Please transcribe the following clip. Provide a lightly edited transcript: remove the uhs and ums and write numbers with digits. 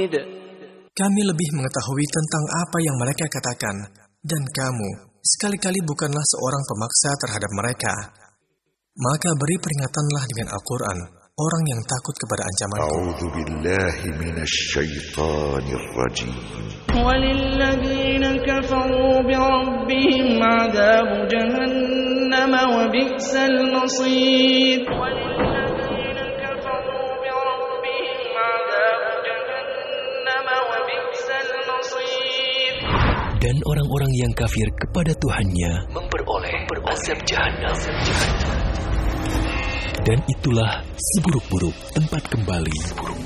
Kami lebih mengetahui tentang apa yang mereka katakan, dan kamu sekali-kali bukanlah seorang pemaksa terhadap mereka. Maka beri peringatanlah dengan Al-Quran orang yang takut kepada ancamanku. A'udzu billahi minasyaitonir rajim. Walilladzina kafaru birabbihim 'adzabu jahannam wa bi'sal masir. Walilladzina kafaru birabbihim 'adzabu jahannam wa bi'sal masir. Dan orang-orang yang kafir kepada Tuhannya memperoleh azab Jahannam. Dan itulah seburuk-buruk tempat kembali.